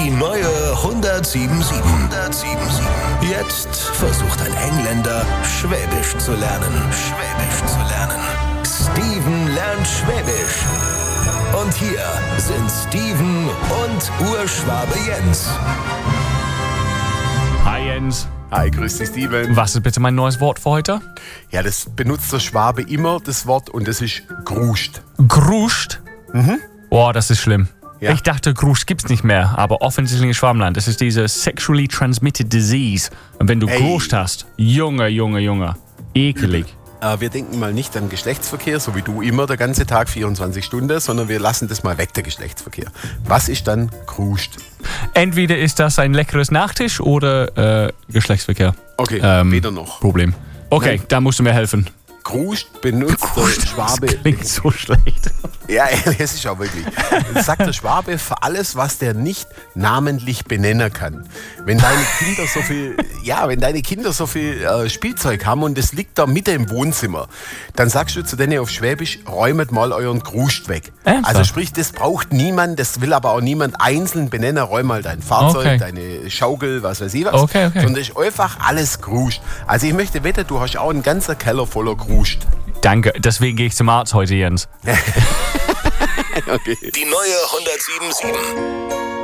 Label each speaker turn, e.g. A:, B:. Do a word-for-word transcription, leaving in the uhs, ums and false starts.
A: Die neue hundertsiebenundsiebzig. hundertsiebenundsiebzig. Jetzt versucht ein Engländer, Schwäbisch zu lernen. Schwäbisch zu lernen. Steven lernt Schwäbisch. Und hier sind Steven und Urschwabe Jens.
B: Hi Jens.
C: Hi, grüß dich, Steven.
B: Was ist bitte mein neues Wort für heute?
C: Ja, das benutzt der Schwabe immer, das Wort, und das ist gruscht.
B: Gruscht? Mhm. Boah, das ist schlimm.
C: Ja.
B: Ich dachte, Gruscht gibt's nicht mehr, aber offensichtlich in Schwabenland. Das ist diese sexually transmitted disease. Und wenn du
C: Ey.
B: Gruscht hast, Junge, Junge, Junge, ekelig.
C: Äh, wir denken mal nicht an Geschlechtsverkehr, so wie du immer, der ganze Tag, vierundzwanzig Stunden, sondern wir lassen das mal weg, der Geschlechtsverkehr. Was ist dann gruscht?
B: Entweder ist das ein leckeres Nachtisch oder äh, Geschlechtsverkehr.
C: Okay,
B: Ähm,
C: weder noch.
B: Problem. Okay,
C: Nein.
B: da musst du mir helfen.
C: Gruscht benutzt
B: Gruscht,
C: der Schwabe.
B: das klingt so schlecht.
C: Ja, es ist auch wirklich. Das sagt der Schwabe für alles, was der nicht namentlich benennen kann. Wenn deine Kinder so viel, ja, wenn deine Kinder so viel äh, Spielzeug haben und es liegt da Mitte im Wohnzimmer, dann sagst du zu denen auf Schwäbisch, räumet mal euren Gruscht weg.
B: Ernsthaft?
C: Also sprich, das braucht niemand, das will aber auch niemand einzeln benennen, räum mal dein Fahrzeug,
B: Okay.
C: deine Schaukel, was weiß ich was.
B: Okay, okay.
C: Sondern ist einfach alles Gruscht. Also ich möchte wetten, du hast auch einen ganzen Keller voller Gruscht.
B: Danke, deswegen gehe ich zum Arzt heute, Jens.
C: Okay.
A: Die neue hundertsiebenundsiebzig.